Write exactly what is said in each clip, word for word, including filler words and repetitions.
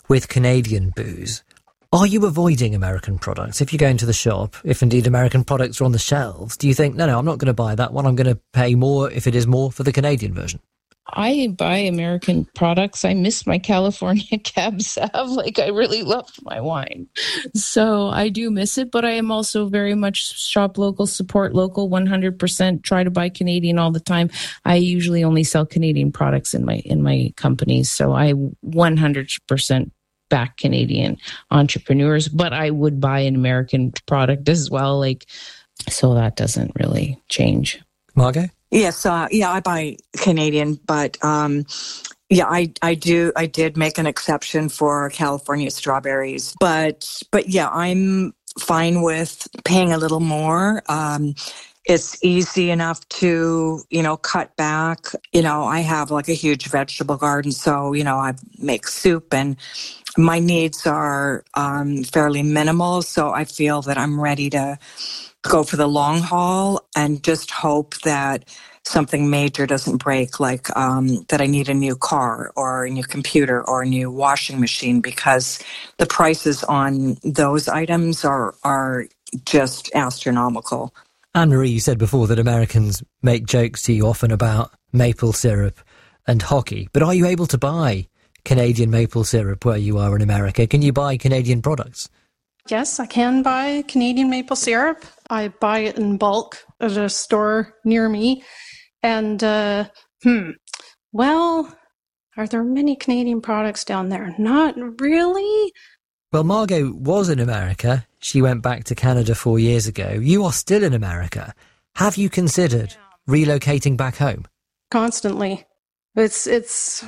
with Canadian booze. Are you avoiding American products? If you go into the shop, if indeed American products are on the shelves, do you think, no, no, I'm not going to buy that one. I'm going to pay more if it is more for the Canadian version? I buy American products. I miss my California Cab Sav. Like, I really loved my wine. So I do miss it, but I am also very much shop local, support local, one hundred percent, try to buy Canadian all the time. I usually only sell Canadian products in my in my companies, so I one hundred percent back Canadian entrepreneurs, but I would buy an American product as well. Like, so that doesn't really change. Margot? Yes, uh, yeah, I buy Canadian, but um, yeah, I, I do, I did make an exception for California strawberries, but, but yeah, I'm fine with paying a little more. Um, it's easy enough to, you know, cut back. You know, I have like a huge vegetable garden, so, you know, I make soup and my needs are um, fairly minimal, so I feel that I'm ready to go for the long haul and just hope that something major doesn't break, like um, that I need a new car or a new computer or a new washing machine, because the prices on those items are are just astronomical. Anne-Marie, you said before that Americans make jokes to you often about maple syrup and hockey, but are you able to buy Canadian maple syrup where you are in America? Can you buy Canadian products? Yes, I can buy Canadian maple syrup. I buy it in bulk at a store near me. And, uh, hmm, well, are there many Canadian products down there? Not really. Well, Margot was in America. She went back to Canada four years ago. You are still in America. Have you considered relocating back home? Constantly. It's, it's,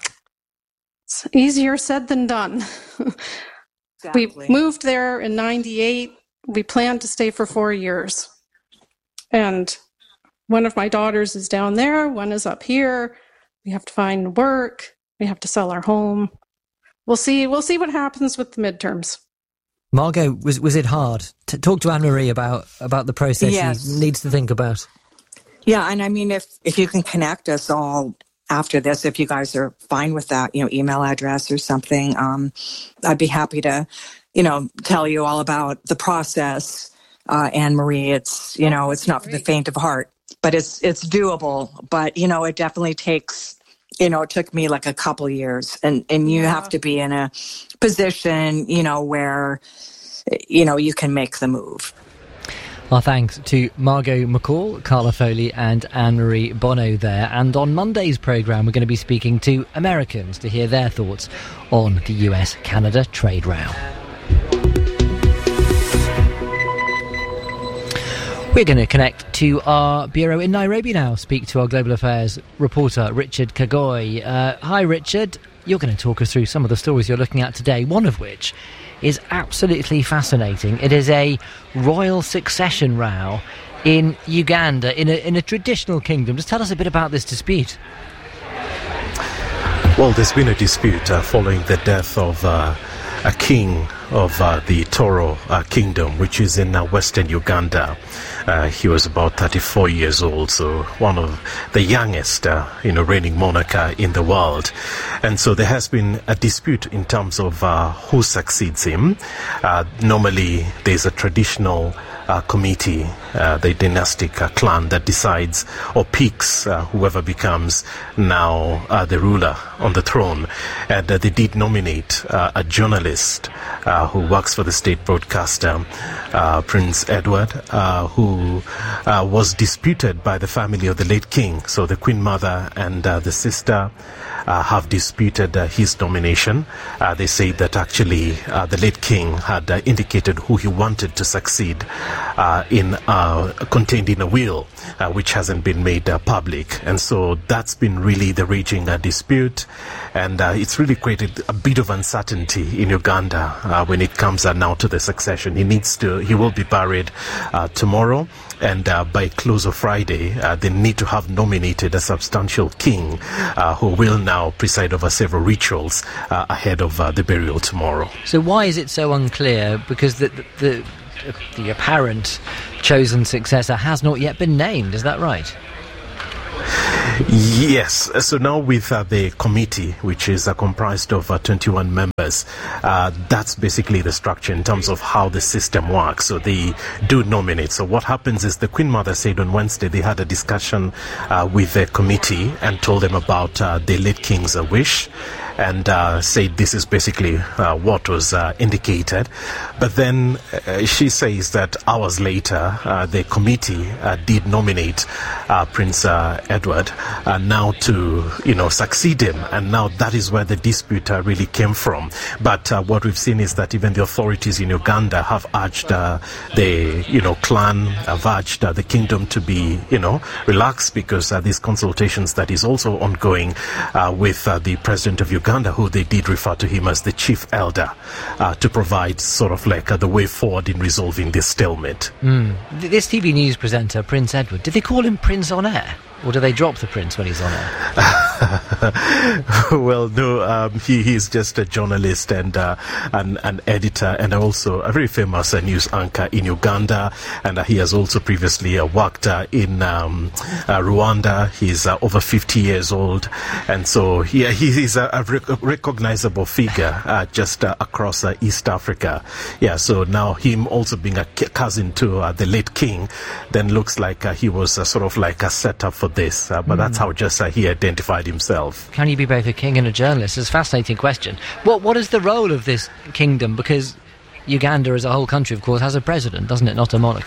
it's easier said than done. Exactly. We moved there in ninety-eight. We planned to stay for four years. And one of my daughters is down there. One is up here. We have to find work. We have to sell our home. We'll see. We'll see what happens with the midterms. Margot, was was it hard? T- talk to Anne-Marie about, about the process Yes. she needs to think about. Yeah, and I mean, if, if you can connect us all after this, if you guys are fine with that, you know, email address or something, um, I'd be happy to, you know, tell you all about the process. Uh, Anne-Marie, it's, you know, it's not for the faint of heart, but it's, it's doable. But, you know, it definitely takes, you know, it took me like a couple years, and, and you Yeah. have to be in a position, you know, where, you know, you can make the move. Our thanks to Margot McCall, Carla Foley and Anne-Marie Bonneau there. And on Monday's programme, we're going to be speaking to Americans to hear their thoughts on the U S Canada trade row. We're going to connect to our bureau in Nairobi now, speak to our Global Affairs reporter, Richard Kagoi. Uh, hi, Richard. You're going to talk us through some of the stories you're looking at today, one of which is absolutely fascinating. It is a royal succession row in Uganda, in a, in a traditional kingdom. Just tell us a bit about this dispute. Well, there's been a dispute uh, following the death of uh, a king of uh, the Toro uh, Kingdom, which is in uh, western Uganda. Uh, he was about thirty-four years old, so one of the youngest, uh, you know, reigning monarch uh, in the world. And so there has been a dispute in terms of uh, who succeeds him. Uh, normally, there's a traditional uh, committee, uh, the dynastic uh, clan that decides or picks uh, whoever becomes now uh, the ruler on the throne. And uh, they did nominate uh, a journalist uh, who works for the state broadcaster, uh, Prince Edward, uh, who uh, was disputed by the family of the late king. So the Queen Mother and uh, the sister Uh, have disputed uh, his nomination. Uh, they say that actually uh, the late king had uh, indicated who he wanted to succeed uh, in uh, contained in a will, uh, which hasn't been made uh, public. And so that's been really the raging uh, dispute, and uh, it's really created a bit of uncertainty in Uganda uh, when it comes uh, now to the succession. He needs to, he will be buried uh, tomorrow. And uh, by close of Friday, uh, they need to have nominated a substantial king uh, who will now preside over several rituals uh, ahead of uh, the burial tomorrow. So why is it so unclear? Because the, the, the, the apparent chosen successor has not yet been named, is that right? Yes. So now with uh, the committee, which is uh, comprised of uh, twenty-one members, uh, that's basically the structure in terms of how the system works. So they do nominate. So what happens is the Queen Mother said on Wednesday they had a discussion uh, with the committee and told them about uh, the late King's uh, wish, and uh, said this is basically uh, what was uh, indicated. But then uh, she says that hours later, uh, the committee uh, did nominate uh, Prince uh, Edward uh, now to, you know, succeed him. And now that is where the dispute uh, really came from. But uh, what we've seen is that even the authorities in Uganda have urged uh, the, you know, clan, have urged uh, the kingdom to be, you know, relaxed, because uh, these consultations that is also ongoing uh, with uh, the president of Uganda, who they did refer to him as the chief elder, uh, to provide sort of like uh, the way forward in resolving this stalemate. Mm. This T V news presenter, Prince Edward, did they call him Prince on air? Or do they drop the prince when he's on air? Well, no, um, he, he's just a journalist and uh, an, an editor, and also a very famous uh, news anchor in Uganda. And uh, he has also previously uh, worked uh, in um, uh, Rwanda. He's uh, over fifty years old. And so yeah, he is a, a rec- recognizable figure uh, just uh, across uh, East Africa. Yeah, so now him also being a cousin to uh, the late king, then looks like uh, he was uh, sort of like a setup for this, uh, but mm. that's how just uh, he identified himself. Can you be both a king and a journalist? It's a fascinating question. What What is the role of this kingdom? Because Uganda as a whole country, of course, has a president, doesn't it? Not a monarch.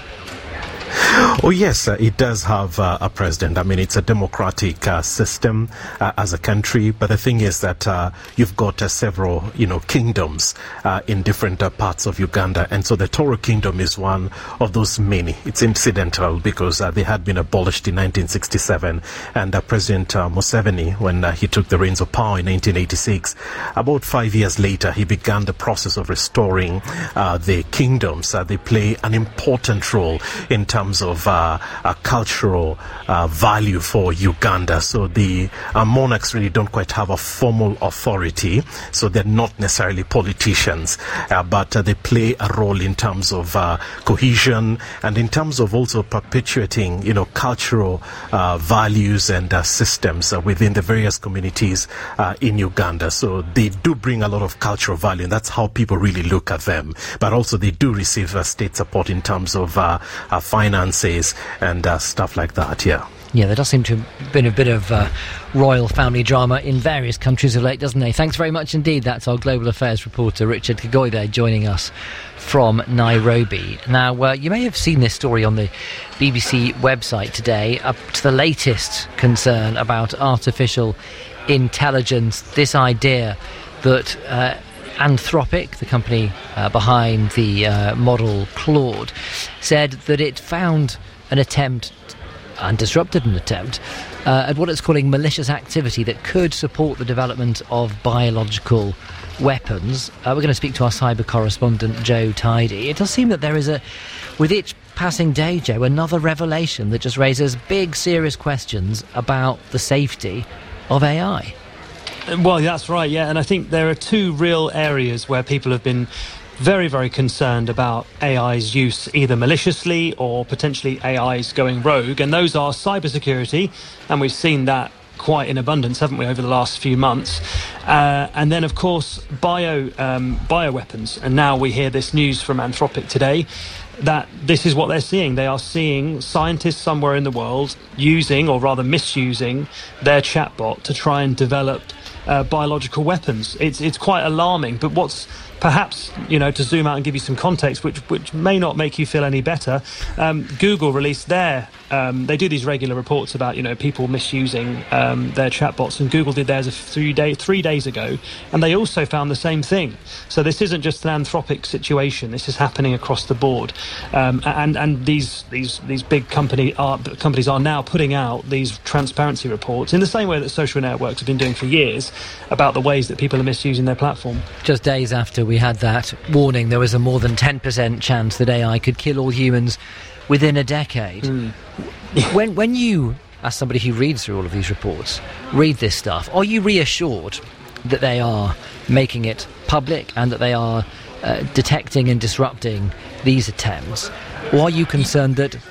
Oh yes, uh, it does have uh, a president. I mean, it's a democratic uh, system uh, as a country, but the thing is that uh, you've got uh, several, you know, kingdoms uh, in different uh, parts of Uganda, and so the Toro Kingdom is one of those many. It's incidental because uh, they had been abolished in nineteen sixty-seven, and uh, President uh, Museveni, when uh, he took the reins of power in nineteen eighty-six, about five years later, he began the process of restoring uh, the kingdoms. Uh, they play an important role in terms of uh, a cultural uh, value for Uganda. So the uh, monarchs really don't quite have a formal authority, so they're not necessarily politicians, uh, but uh, they play a role in terms of uh, cohesion and in terms of also perpetuating, you know, cultural uh, values and uh, systems uh, within the various communities uh, in Uganda. So they do bring a lot of cultural value, and that's how people really look at them. But also they do receive uh, state support in terms of uh, uh, finances and uh, stuff like that, yeah. Yeah, there does seem to have been a bit of uh, royal family drama in various countries of late, doesn't there? Thanks very much indeed. That's our Global Affairs reporter, Richard Kagoi, there, joining us from Nairobi. Now, uh, you may have seen this story on the B B C website today, up to the latest concern about artificial intelligence, this idea that uh, Anthropic, the company uh, behind the uh, model Claude, said that it found an attempt and disrupted an attempt uh, at what it's calling malicious activity that could support the development of biological weapons. Uh, we're going to speak to our cyber correspondent, Joe Tidy. It does seem that there is a, with each passing day, Joe, another revelation that just raises big, serious questions about the safety of A I. Well, that's right, yeah, and I think there are two real areas where people have been very, very concerned about A I's use either maliciously or potentially A I's going rogue, and those are cybersecurity, and we've seen that quite in abundance, haven't we, over the last few months, uh, and then of course bio um, bioweapons. And now we hear this news from Anthropic today that this is what they're seeing. They are seeing scientists somewhere in the world using, or rather misusing, their chatbot to try and develop uh, biological weapons. It's it's quite alarming. But what's perhaps, you know, to zoom out and give you some context, which which may not make you feel any better, um, Google released their, um, they do these regular reports about, you know, people misusing um, their chatbots, and Google did theirs a three, day, three days ago, and they also found the same thing. So this isn't just an Anthropic situation, this is happening across the board. Um, and and these these these big company are, companies are now putting out these transparency reports in the same way that social networks have been doing for years about the ways that people are misusing their platform. Just days after we had that warning, there was a more than ten percent chance that A I could kill all humans within a decade. Mm. when when you, as somebody who reads through all of these reports, read this stuff, are you reassured that they are making it public and that they are uh, detecting and disrupting these attempts? Or are you concerned that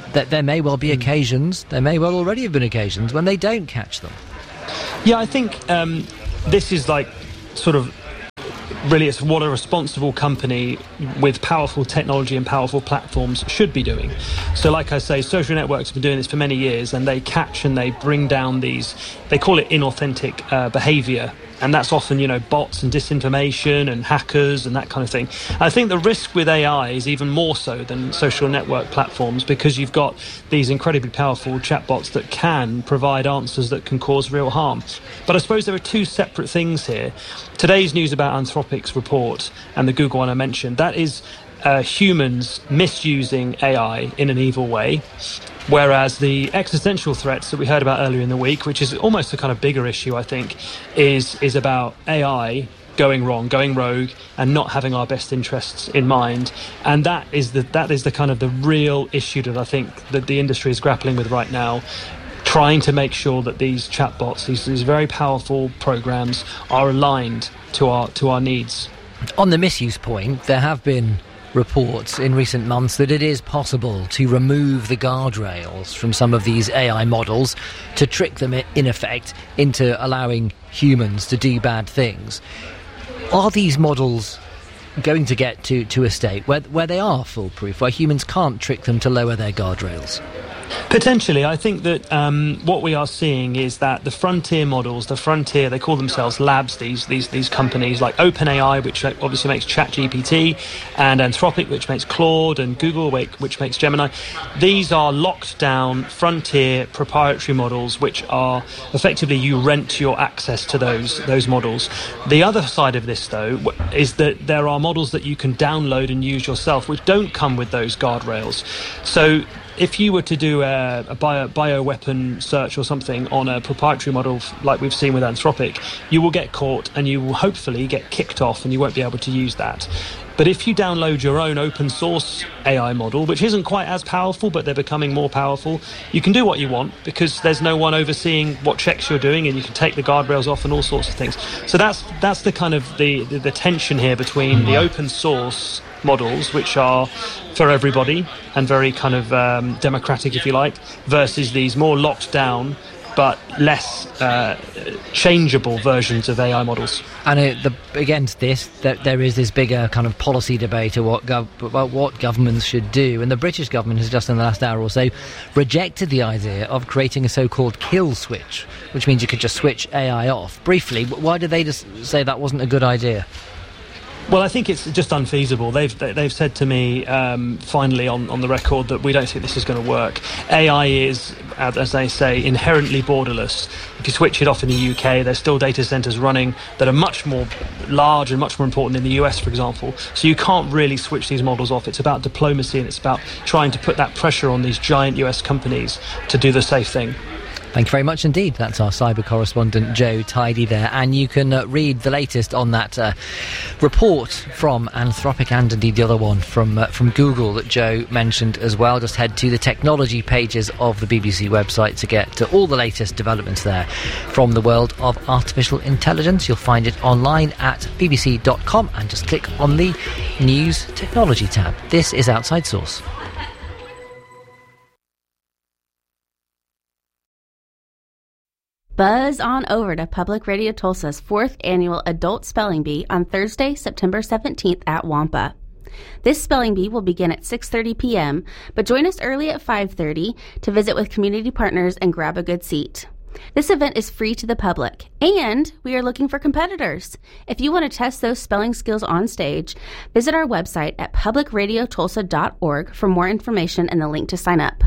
that there may well be occasions, there may well already have been occasions when they don't catch them. Yeah, I think um, this is like sort of really it's what a responsible company with powerful technology and powerful platforms should be doing. So like I say, social networks have been doing this for many years, and they catch and they bring down these, they call it inauthentic uh, behavior. And that's often, you know, bots and disinformation and hackers and that kind of thing. I think the risk with A I is even more so than social network platforms, because you've got these incredibly powerful chatbots that can provide answers that can cause real harm. But I suppose there are two separate things here. Today's news about Anthropic's report and the Google one I mentioned, that is uh, humans misusing A I in an evil way. Whereas the existential threats that we heard about earlier in the week, which is almost a kind of bigger issue, I think, is is about A I going wrong, going rogue, and not having our best interests in mind. And that is the that is the kind of the real issue that I think that the industry is grappling with right now, trying to make sure that these chatbots, these, these very powerful programs, are aligned to our to our needs. On the misuse point, there have been reports in recent months that it is possible to remove the guardrails from some of these A I models to trick them, in effect, into allowing humans to do bad things. Are these models going to get to, to a state where, where they are foolproof, where humans can't trick them to lower their guardrails? Potentially. I think that um, what we are seeing is that the frontier models, the frontier, they call themselves labs, these these these companies like OpenAI, which obviously makes ChatGPT, and Anthropic, which makes Claude, and Google, which makes Gemini. These are locked down frontier proprietary models, which are effectively you rent your access to those those models. The other side of this, though, is that there are models that you can download and use yourself, which don't come with those guardrails. So if you were to do a, a bio, bioweapon search or something on a proprietary model like we've seen with Anthropic, you will get caught and you will hopefully get kicked off and you won't be able to use that. But if you download your own open source A I model, which isn't quite as powerful, but they're becoming more powerful, you can do what you want because there's no one overseeing what checks you're doing, and you can take the guardrails off and all sorts of things. So that's that's the kind of the, the, the tension here between the open source models, which are for everybody and very kind of um, democratic, if you like, versus these more locked down but less uh, changeable versions of A I models. And it, the, against this, that there is this bigger kind of policy debate of what gov- about what governments should do. And the British government has just in the last hour or so rejected the idea of creating a so-called kill switch, which means you could just switch A I off. Briefly, why did they just say that wasn't a good idea? Well, I think it's just unfeasible. They've they've said to me um, finally on, on the record that we don't think this is going to work. A I is, as they say, inherently borderless. If you switch it off in the U K, there's still data centres running that are much more large and much more important in the U S, for example. So you can't really switch these models off. It's about diplomacy, and it's about trying to put that pressure on these giant U S companies to do the safe thing. Thank you very much indeed. That's our cyber correspondent, Joe Tidy there. And you can uh, read the latest on that uh, report from Anthropic and indeed the other one from uh, from Google that Joe mentioned as well. Just head to the technology pages of the B B C website to get to all the latest developments there from the world of artificial intelligence. You'll find it online at b b c dot com and just click on the News Technology tab. This is Outside Source. Buzz on over to Public Radio Tulsa's fourth annual Adult Spelling Bee on Thursday, September seventeenth at Wampa. This spelling bee will begin at six thirty p.m., but join us early at five thirty to visit with community partners and grab a good seat. This event is free to the public, and we are looking for competitors. If you want to test those spelling skills on stage, visit our website at public radio tulsa dot org for more information and the link to sign up.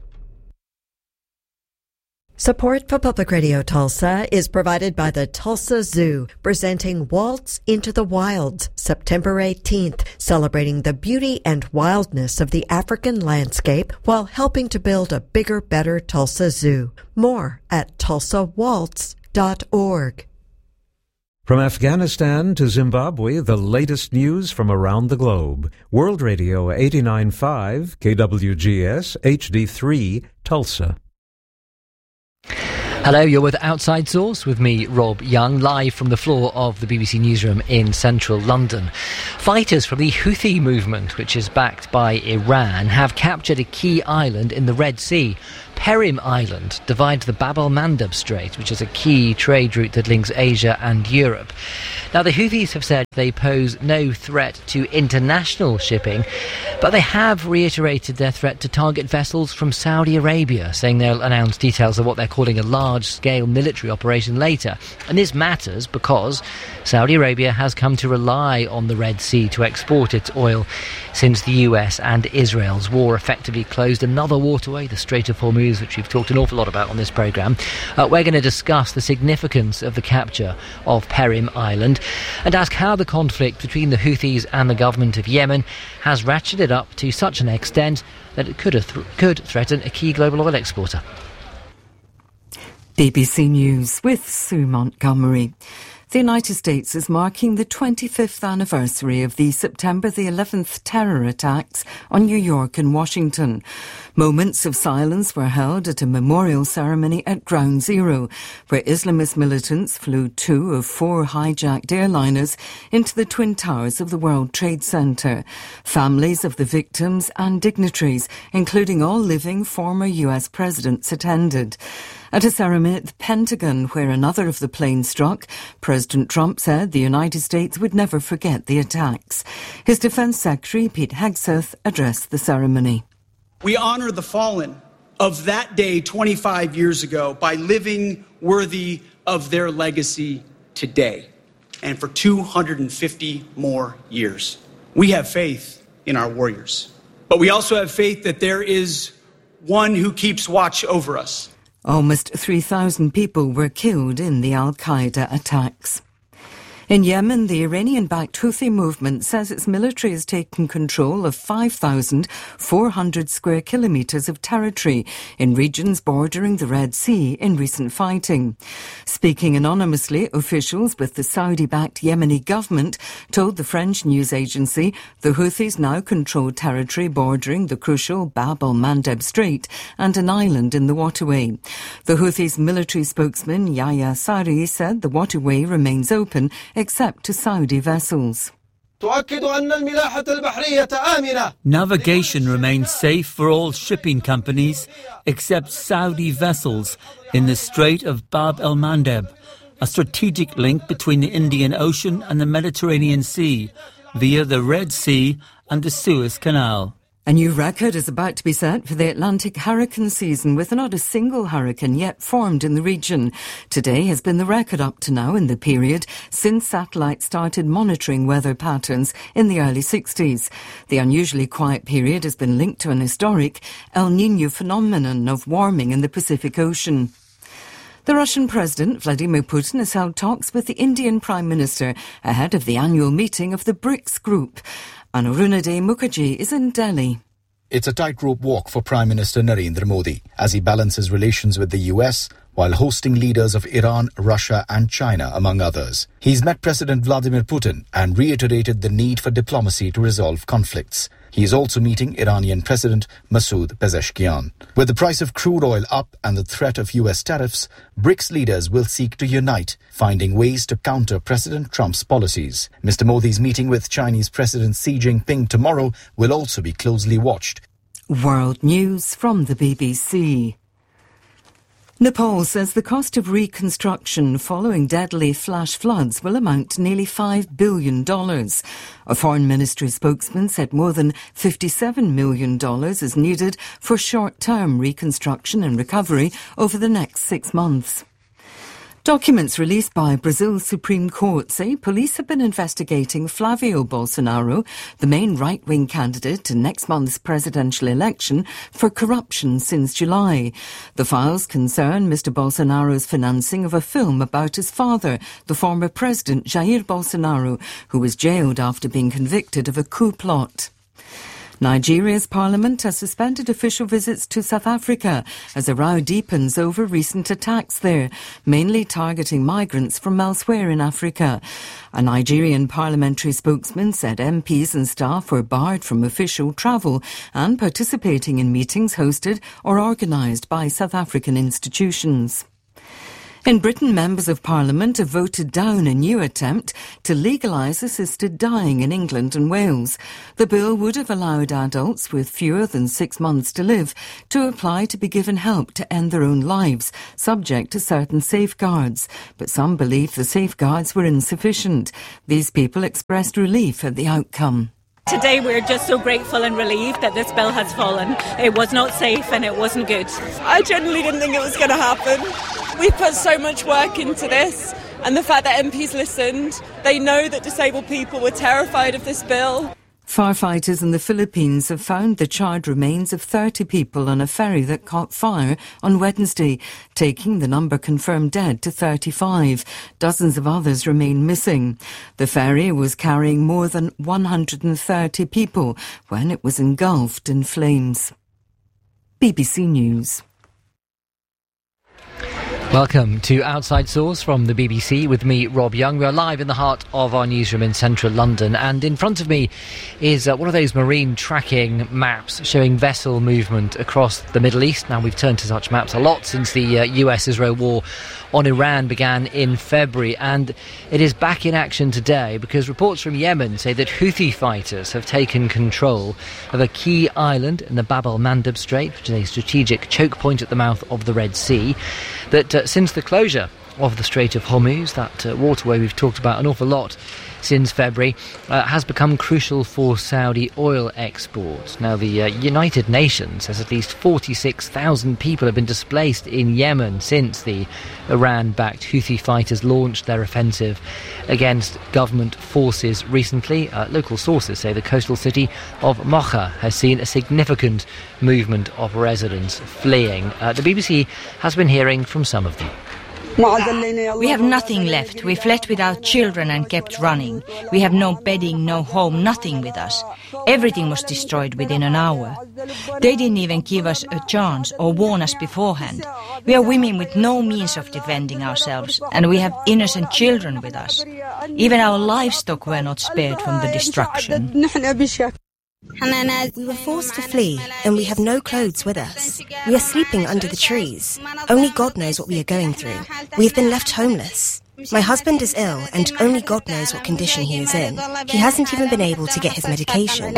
Support for Public Radio Tulsa is provided by the Tulsa Zoo, presenting Waltz into the Wilds, September eighteenth, celebrating the beauty and wildness of the African landscape while helping to build a bigger, better Tulsa Zoo. More at tulsa waltz dot org. From Afghanistan to Zimbabwe, the latest news from around the globe. World Radio eighty-nine point five, K W G S, H D three, Tulsa. Hello, you're with Outside Source with me, Rob Young, live from the floor of the B B C newsroom in central London. Fighters from the Houthi movement, which is backed by Iran, have captured a key island in the Red Sea. Perim Island divides the Bab el-Mandeb Strait, which is a key trade route that links Asia and Europe. Now, the Houthis have said they pose no threat to international shipping, but they have reiterated their threat to target vessels from Saudi Arabia, saying they'll announce details of what they're calling a large-scale military operation later. And this matters because Saudi Arabia has come to rely on the Red Sea to export its oil since the U S and Israel's war effectively closed another waterway, the Strait of Hormuz, which we've talked an awful lot about on this programme. Uh, we're going to discuss the significance of the capture of Perim Island and ask how the conflict between the Houthis and the government of Yemen has ratcheted up to such an extent that it could, have th- could threaten a key global oil exporter. B B C News with Sue Montgomery. The United States is marking the twenty-fifth anniversary of the September the eleventh terror attacks on New York and Washington. Moments of silence were held at a memorial ceremony at Ground Zero, where Islamist militants flew two of four hijacked airliners into the Twin Towers of the World Trade Center. Families of the victims and dignitaries, including all living former U S presidents, attended. At a ceremony at the Pentagon, where another of the planes struck, President Trump said the United States would never forget the attacks. His Defense Secretary, Pete Hegseth, addressed the ceremony. We honor the fallen of that day twenty-five years ago by living worthy of their legacy today and for two hundred fifty more years. We have faith in our warriors, but we also have faith that there is one who keeps watch over us. Almost three thousand people were killed in the Al-Qaeda attacks. In Yemen, the Iranian-backed Houthi movement says its military has taken control of five thousand four hundred square kilometres of territory in regions bordering the Red Sea in recent fighting. Speaking anonymously, officials with the Saudi-backed Yemeni government told the French news agency the Houthis now control territory bordering the crucial Bab el-Mandeb Strait and an island in the waterway. The Houthis' military spokesman Yahya Sari said the waterway remains open except to Saudi vessels. Navigation remains safe for all shipping companies except Saudi vessels in the Strait of Bab el-Mandeb, a strategic link between the Indian Ocean and the Mediterranean Sea via the Red Sea and the Suez Canal. A new record is about to be set for the Atlantic hurricane season, with not a single hurricane yet formed in the region. Today has been the record up to now in the period since satellites started monitoring weather patterns in the early sixties. The unusually quiet period has been linked to an historic El Niño phenomenon of warming in the Pacific Ocean. The Russian President Vladimir Putin has held talks with the Indian Prime Minister ahead of the annual meeting of the BRICS Group. Anurunade Mukherjee is in Delhi. It's a tightrope walk for Prime Minister Narendra Modi as he balances relations with the U S while hosting leaders of Iran, Russia and China, among others. He's met President Vladimir Putin and reiterated the need for diplomacy to resolve conflicts. He is also meeting Iranian President Masoud Pezeshkian. With the price of crude oil up and the threat of U S tariffs, BRICS leaders will seek to unite, finding ways to counter President Trump's policies. Mister Modi's meeting with Chinese President Xi Jinping tomorrow will also be closely watched. World News from the B B C. Nepal says the cost of reconstruction following deadly flash floods will amount to nearly five billion dollars. A foreign ministry spokesman said more than fifty-seven million dollars is needed for short-term reconstruction and recovery over the next six months. Documents released by Brazil's Supreme Court say police have been investigating Flavio Bolsonaro, the main right-wing candidate to next month's presidential election, for corruption since July. The files concern Mister Bolsonaro's financing of a film about his father, the former president Jair Bolsonaro, who was jailed after being convicted of a coup plot. Nigeria's parliament has suspended official visits to South Africa as a row deepens over recent attacks there, mainly targeting migrants from elsewhere in Africa. A Nigerian parliamentary spokesman said M Ps and staff were barred from official travel and participating in meetings hosted or organised by South African institutions. In Britain, members of Parliament have voted down a new attempt to legalise assisted dying in England and Wales. The bill would have allowed adults with fewer than six months to live to apply to be given help to end their own lives, subject to certain safeguards. But some believe the safeguards were insufficient. These people expressed relief at the outcome. Today we're just so grateful and relieved that this bill has fallen. It was not safe and it wasn't good. I genuinely didn't think it was going to happen. We put so much work into this, and the fact that M Ps listened, they know that disabled people were terrified of this bill. Firefighters in the Philippines have found the charred remains of thirty people on a ferry that caught fire on Wednesday, taking the number confirmed dead to thirty-five. Dozens of others remain missing. The ferry was carrying more than one hundred thirty people when it was engulfed in flames. B B C News. Welcome to Outside Source from the B B C with me, Rob Young. We're live in the heart of our newsroom in central London, and in front of me is uh, one of those marine tracking maps showing vessel movement across the Middle East. Now, we've turned to such maps a lot since the uh, U S Israel war on Iran began in February, and it is back in action today because reports from Yemen say that Houthi fighters have taken control of a key island in the Bab el-Mandeb Strait, which is a strategic choke point at the mouth of the Red Sea, that uh, since the closure of the Strait of Hormuz, that uh, waterway we've talked about an awful lot since February, uh, has become crucial for Saudi oil exports. Now, the uh, United Nations says at least forty-six thousand people have been displaced in Yemen since the Iran-backed Houthi fighters launched their offensive against government forces recently. Uh, local sources say the coastal city of Mocha has seen a significant movement of residents fleeing. Uh, the B B C has been hearing from some of them. We have nothing left. We fled with our children and kept running. We have no bedding, no home, nothing with us. Everything was destroyed within an hour. They didn't even give us a chance or warn us beforehand. We are women with no means of defending ourselves, and we have innocent children with us. Even our livestock were not spared from the destruction. We were forced to flee, and we have no clothes with us. We are sleeping under the trees. Only God knows what we are going through. We have been left homeless. My husband is ill, and only God knows what condition he is in. He hasn't even been able to get his medication.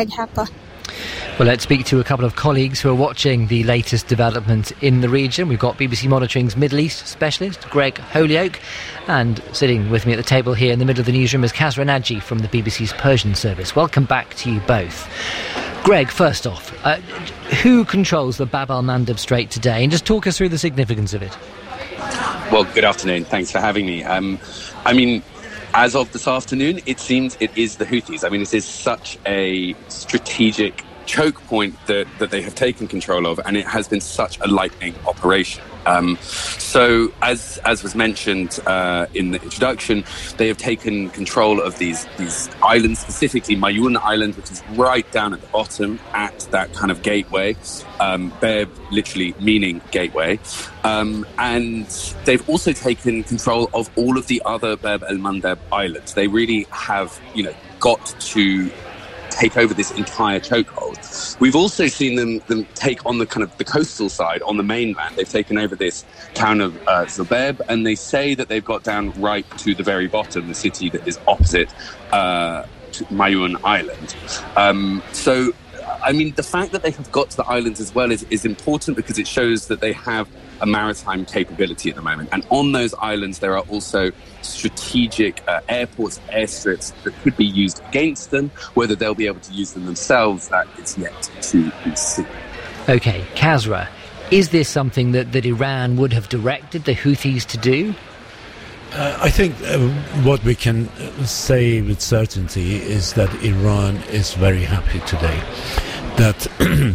Well, let's speak to a couple of colleagues who are watching the latest developments in the region. We've got B B C Monitoring's Middle East specialist, Greg Holyoake, and sitting with me at the table here in the middle of the newsroom is Kasra Naji from the B B C's Persian service. Welcome back to you both. Greg, first off, uh, who controls the Bab el-Mandeb Strait today? And just talk us through the significance of it. Well, good afternoon. Thanks for having me. Um, I mean, as of this afternoon, it seems it is the Houthis. I mean, this is such a strategic choke point that, that they have taken control of, and it has been such a lightning operation. Um, so, as as was mentioned uh, in the introduction, they have taken control of these these islands, specifically Mayun Island, which is right down at the bottom at that kind of gateway. Um, Bab literally meaning gateway. Um, and they've also taken control of all of the other Bab el-Mandeb islands. They really have, you know, got to take over this entire chokehold. We've also seen them, them take on the kind of the coastal side, on the mainland. They've taken over this town of uh, Zobeb, and they say that they've got down right to the very bottom, the city that is opposite uh, to Mayun Island. Um, so, I mean, the fact that they have got to the islands as well is, is important because it shows that they have a maritime capability at the moment. And on those islands, there are also strategic uh, airports, airstrips that could be used against them. Whether they'll be able to use them themselves, that is yet to be seen. OK, Kasra, is this something that, that Iran would have directed the Houthis to do? Uh, I think uh, what we can say with certainty is that Iran is very happy today that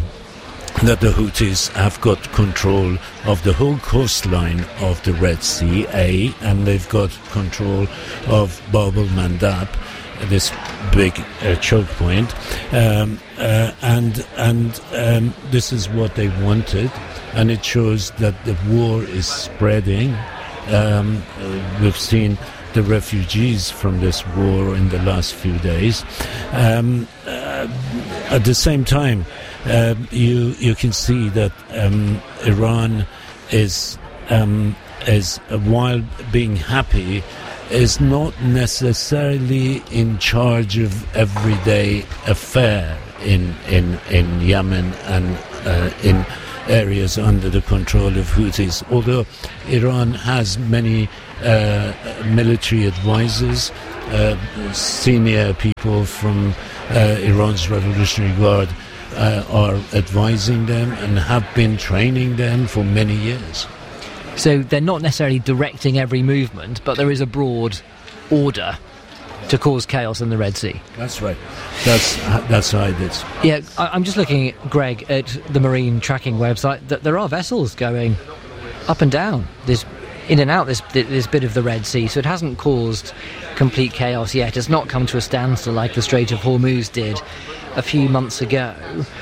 that the Houthis have got control of the whole coastline of the Red Sea, A, and they've got control of Bab el-Mandeb, this big uh, choke point, um, uh, and and um, this is what they wanted, and it shows that the war is spreading. Um, uh, we've seen the refugees from this war in the last few days. Um, uh, at the same time, uh, you you can see that um, Iran is um, is, uh, while being happy, is not necessarily in charge of everyday affair in in in Yemen and uh, in areas under the control of Houthis. Although Iran has many uh, military advisors, uh, senior people from uh, Iran's Revolutionary Guard uh, are advising them and have been training them for many years. So they're not necessarily directing every movement, but there is a broad order to cause chaos in the Red Sea. That's right. That's that's how it is. Yeah, I, I'm just looking, Greg, at the marine tracking website. That there are vessels going up and down, this in and out this this bit of the Red Sea. So it hasn't caused complete chaos yet. It's not come to a standstill like the Strait of Hormuz did a few months ago.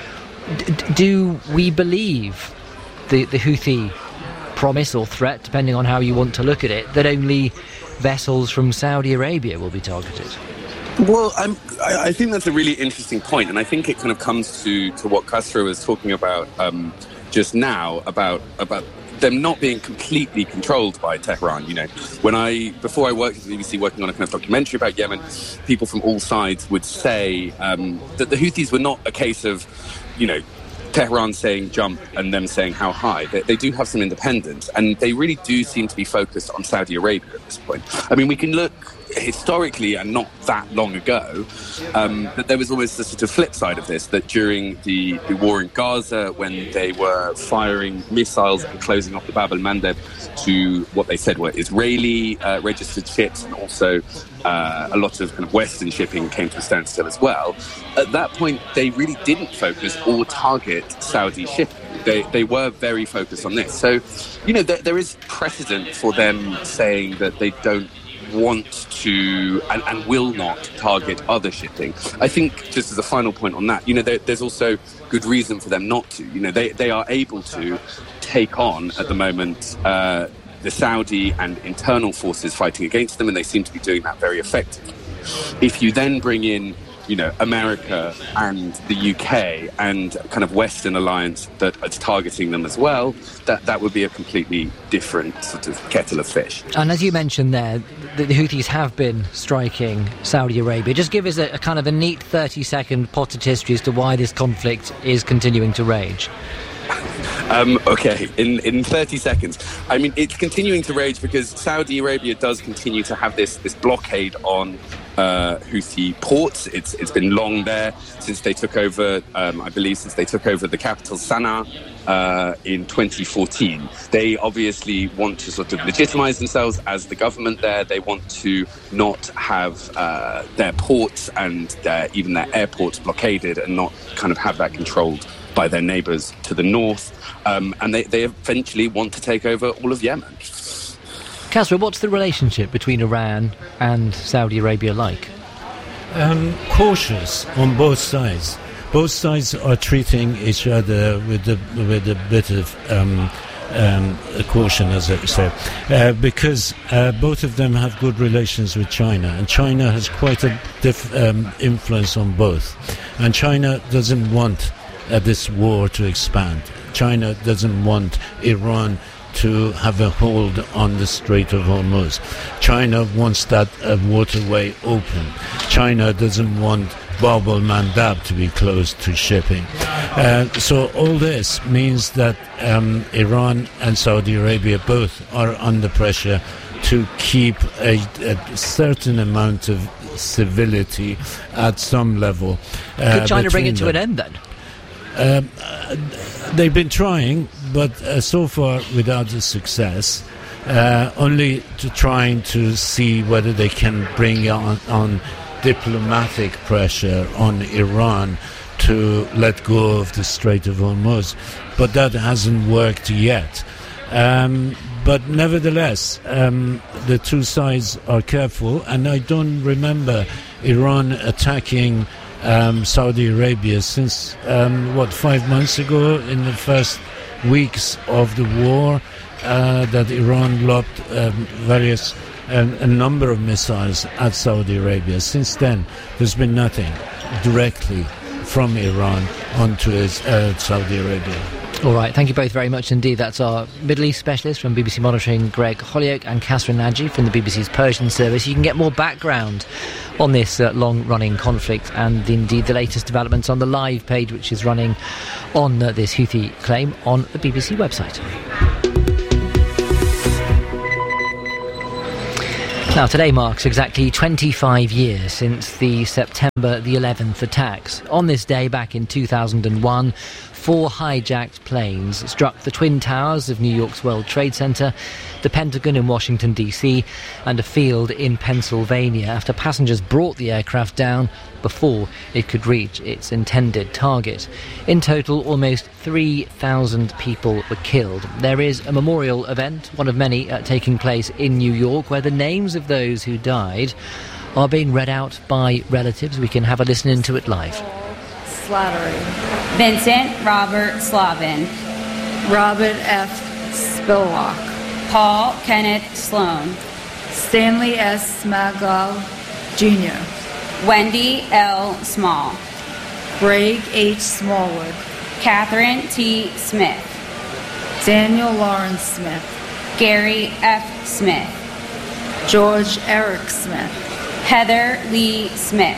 D- do we believe the the Houthi promise or threat, depending on how you want to look at it, that only vessels from Saudi Arabia will be targeted? Well, I'm, I, I think that's a really interesting point, and I think it kind of comes to, to what Castro was talking about um, just now, about about them not being completely controlled by Tehran. You know, when I before I worked at the B B C working on a kind of documentary about Yemen, people from all sides would say um, that the Houthis were not a case of, you know, Tehran saying jump and them saying how high. They, they do have some independence, and they really do seem to be focused on Saudi Arabia at this point. I mean, we can look historically and not that long ago, um, that there was always the sort of flip side of this, that during the, the war in Gaza, when they were firing missiles and closing off the Bab el-Mandeb to what they said were Israeli uh, registered ships, and also uh, a lot of kind of Western shipping came to a standstill as well. At that point, they really didn't focus or target Saudi shipping. They, they were very focused on this. So, you know, there, there is precedent for them saying that they don't want to and, and will not target other shipping. I think, just as a final point on that, you know, there, there's also good reason for them not to. You know, they, they are able to take on, at the moment, uh, the Saudi and internal forces fighting against them, and they seem to be doing that very effectively. If you then bring in, you know, America and the U K and kind of Western alliance that is targeting them as well, that, that would be a completely different sort of kettle of fish. And as you mentioned there, the, the Houthis have been striking Saudi Arabia. Just give us a, a kind of a neat thirty-second potted history as to why this conflict is continuing to rage. Um, okay, in, in thirty seconds. I mean, it's continuing to rage because Saudi Arabia does continue to have this, this blockade on uh, Houthi ports. It's It's been long there since they took over, um, I believe, since they took over the capital, Sana'a, uh, in twenty fourteen. They obviously want to sort of legitimize themselves as the government there. They want to not have uh, their ports and their, even their airports blockaded, and not kind of have that controlled by their neighbours to the north, um, and they, they eventually want to take over all of Yemen. Castro, what's the relationship between Iran and Saudi Arabia like? Um, cautious on both sides. Both sides are treating each other with a, with a bit of um, um, caution, as I say, uh, because uh, both of them have good relations with China, and China has quite a diff, um, influence on both. And China doesn't want Uh, this war to expand. China doesn't want Iran to have a hold on the Strait of Hormuz. China wants that uh, waterway open. China doesn't want Bab el-Mandeb to be closed to shipping. Uh, so all this means that um, Iran and Saudi Arabia both are under pressure to keep a, a certain amount of civility at some level. Uh, Could China bring it to them. an end then? Um, uh, they've been trying, but uh, so far without the success, uh, only to trying to see whether they can bring on, on diplomatic pressure on Iran to let go of the Strait of Hormuz. But that hasn't worked yet. Um, but nevertheless, um, the two sides are careful, and I don't remember Iran attacking Um, Saudi Arabia since, um, what, five months ago, in the first weeks of the war, uh, that Iran lobbed um, various, um, a number of missiles at Saudi Arabia. Since then, there's been nothing directly from Iran onto uh, Saudi Arabia. All right, thank you both very much indeed. That's our Middle East specialist from B B C Monitoring, Greg Holyoake, and Catherine Nagy from the B B C's Persian service. You can get more background on this uh, long-running conflict and indeed the latest developments on the live page, which is running on uh, this Houthi claim on the B B C website. Now, today marks exactly twenty-five years since the September the eleventh attacks. On this day, back in two thousand one, four hijacked planes struck the Twin Towers of New York's World Trade Center, the Pentagon in Washington, D C, and a field in Pennsylvania after passengers brought the aircraft down before it could reach its intended target. In total, almost three thousand people were killed. There is a memorial event, one of many, uh, taking place in New York, where the names of those who died are being read out by relatives. We can have a listen into it live. Slattery. Vincent Robert Slavin. Robert F. Spillock. Paul Kenneth Sloan. Stanley S. Smagal, Junior Wendy L. Small. Greg H. Smallwood. Catherine T. Smith. Daniel Lawrence Smith. Gary F. Smith. George Eric Smith. Heather Lee Smith.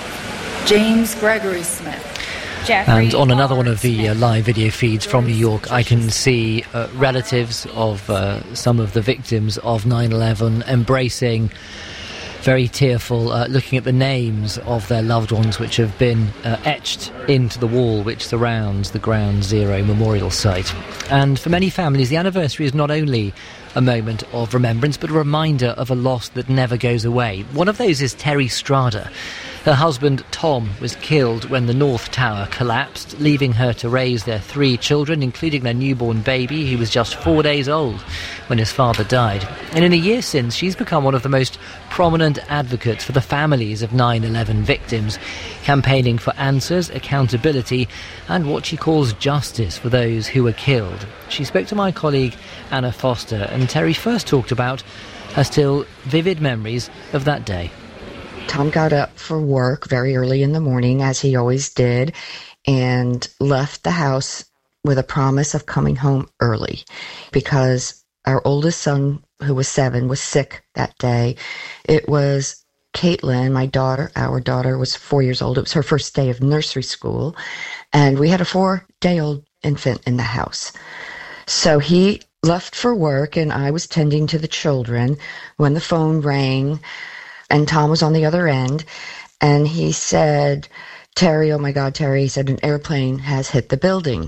James Gregory Smith. Jeffrey and on another one of the uh, live video feeds from New York, I can see uh, relatives of uh, some of the victims of nine eleven embracing, very tearful, uh, looking at the names of their loved ones which have been uh, etched into the wall which surrounds the Ground Zero memorial site. And for many families, the anniversary is not only a moment of remembrance, but a reminder of a loss that never goes away. One of those is Terry Strada. Her husband, Tom, was killed when the North Tower collapsed, leaving her to raise their three children, including their newborn baby, who was just four days old when his father died. And in a year since, she's become one of the most prominent advocates for the families of nine eleven victims, campaigning for answers, accountability, and what she calls justice for those who were killed. She spoke to my colleague Anna Foster, and Terry first talked about her still vivid memories of that day. Tom got up for work very early in the morning, as he always did, and left the house with a promise of coming home early because our oldest son, who was seven, was sick that day. It was Caitlin, my daughter, our daughter was four years old. It was her first day of nursery school, and we had a four-day-old infant in the house. So he left for work, and I was tending to the children when the phone rang. And Tom was on the other end, and he said, Terry, oh my God, Terry, he said, an airplane has hit the building.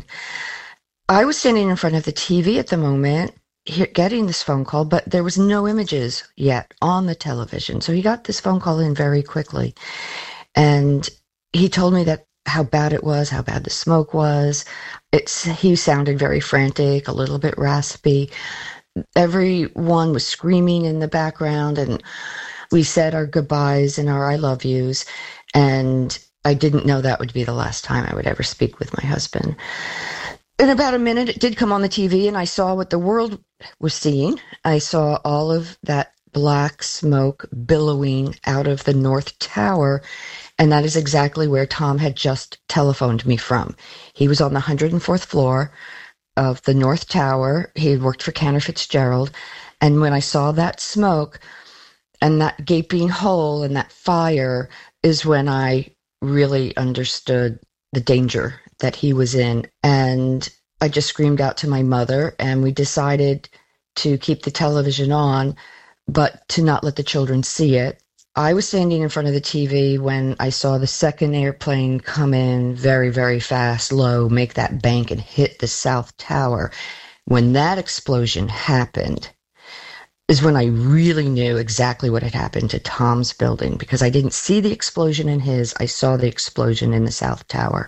I was standing in front of the T V at the moment, getting this phone call, but there was no images yet on the television. So he got this phone call in very quickly. And he told me that how bad it was, how bad the smoke was. It's, he sounded very frantic, a little bit raspy. Everyone was screaming in the background, and we said our goodbyes and our I love yous, and I didn't know that would be the last time I would ever speak with my husband. In about a minute, it did come on the T V, and I saw what the world was seeing. I saw all of that black smoke billowing out of the North Tower, and that is exactly where Tom had just telephoned me from. He was on the one hundred fourth floor of the North Tower. He had worked for Cantor Fitzgerald, and when I saw that smoke and that gaping hole and that fire is when I really understood the danger that he was in. And I just screamed out to my mother, and we decided to keep the television on, but to not let the children see it. I was standing in front of the T V when I saw the second airplane come in very, very fast, low, make that bank and hit the South Tower. When that explosion happened, is when I really knew exactly what had happened to Tom's building, because I didn't see the explosion in his. I saw the explosion in the South Tower.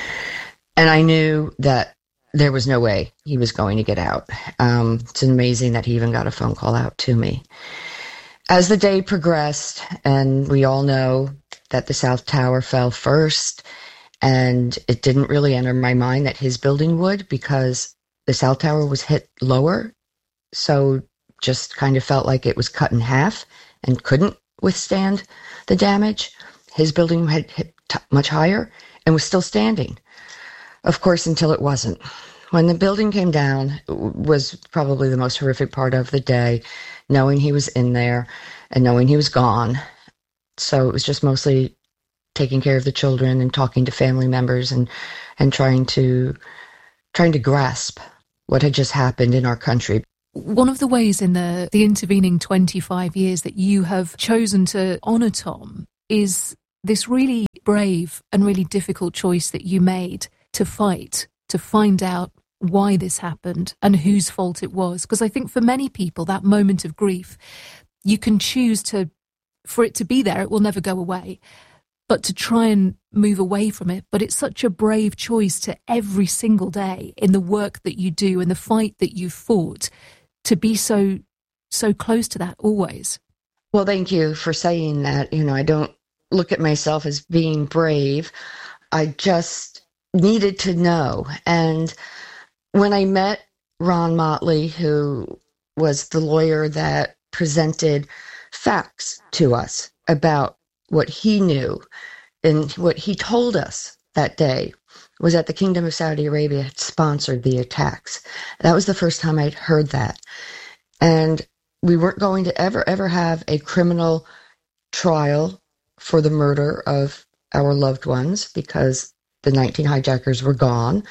And I knew that there was no way he was going to get out. Um, it's amazing that he even got a phone call out to me. As the day progressed, and we all know that the South Tower fell first, and it didn't really enter my mind that his building would, because the South Tower was hit lower. So just kind of felt like it was cut in half and couldn't withstand the damage. His building had hit t- much higher and was still standing. Of course, until it wasn't. When the building came down was probably the most horrific part of the day, knowing he was in there and knowing he was gone. So it was just mostly taking care of the children and talking to family members and, and trying to trying to grasp what had just happened in our country. One of the ways in the, the intervening twenty-five years that you have chosen to honour Tom is this really brave and really difficult choice that you made to fight, to find out why this happened and whose fault it was. Because I think for many people, that moment of grief, you can choose to, for it to be there, it will never go away, but to try and move away from it. But it's such a brave choice to every single day in the work that you do and the fight that you fought to be so, so close to that always. Well, thank you for saying that. You know, I don't look at myself as being brave. I just needed to know. And when I met Ron Motley, who was the lawyer that presented facts to us about what he knew and what he told us that day, was that the Kingdom of Saudi Arabia had sponsored the attacks. That was the first time I'd heard that. And we weren't going to ever, ever have a criminal trial for the murder of our loved ones because the nineteen hijackers were gone.